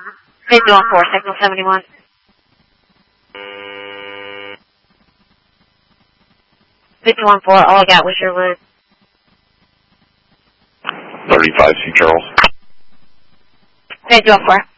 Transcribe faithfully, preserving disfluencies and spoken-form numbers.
Victor one four, signal seventy-one. Victor one four, all I got was your word. thirty-five, C. Charles. Victor one four.